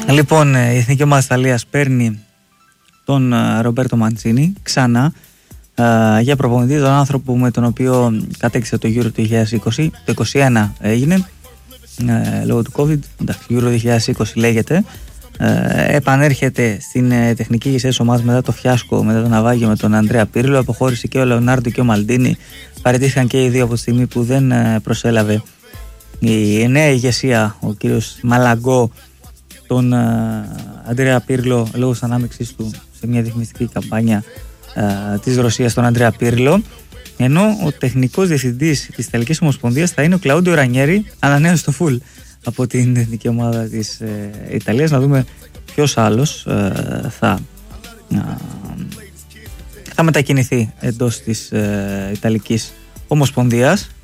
Λοιπόν, η Εθνική Ομάδα Ιταλίας παίρνει τον Ρομπέρτο Μαντσίνι ξανά για προπονητή, τον άνθρωπο με τον οποίο κατέκτησε το Euro του 2020. Το 2021 έγινε λόγω του COVID, εντάξει, Euro 2020 λέγεται. Επανέρχεται στην τεχνική ηγεσία της ομάδας μετά το φιάσκο, μετά το ναυάγιο με τον Αντρέα Πίρλο. Αποχώρησε και ο Λεωνάρντο και ο Μαλντίνι. Παραιτήθηκαν και οι δύο από τη στιγμή που δεν προσέλαβε η νέα ηγεσία, ο κύριος Μαλαγκό, τον Αντρέα Πίρλο λόγω της ανάμειξής του σε μια διαφημιστική καμπάνια της Ρωσίας, τον Αντρέα Πίρλο. Ενώ ο τεχνικός διευθυντής της Ιταλικής Ομοσπονδίας θα είναι ο Κλαούντιο Ρανιέρι, ανανέωσε το φουλ από την εθνική ομάδα της Ιταλίας. Να δούμε ποιος άλλος θα μετακινηθεί εντός της Ιταλικής Ομοσπονδίας.